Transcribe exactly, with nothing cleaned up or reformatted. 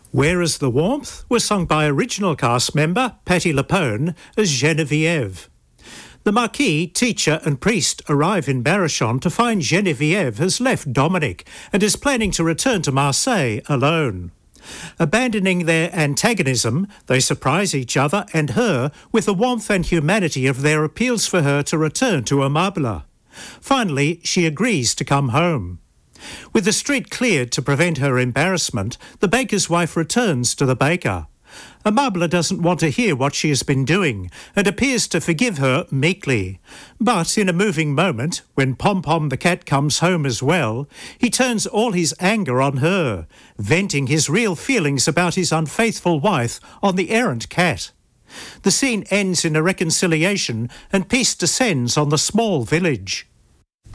Where is the Warmth was sung by original cast member Patti LuPone as Genevieve. The Marquis, teacher and priest arrive in Barachon to find Genevieve has left Dominic and is planning to return to Marseille alone. Abandoning their antagonism, they surprise each other and her with the warmth and humanity of their appeals for her to return to Aimable. Finally, she agrees to come home. With the street cleared to prevent her embarrassment, the baker's wife returns to the baker. Aimable doesn't want to hear what she has been doing and appears to forgive her meekly. But in a moving moment, when Pom-Pom the cat comes home as well, he turns all his anger on her, venting his real feelings about his unfaithful wife on the errant cat. The scene ends in a reconciliation and peace descends on the small village.